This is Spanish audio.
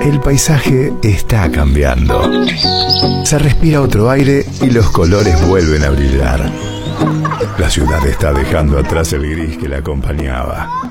El paisaje está cambiando. Se respira otro aire y los colores vuelven a brillar. La ciudad está dejando atrás el gris que la acompañaba.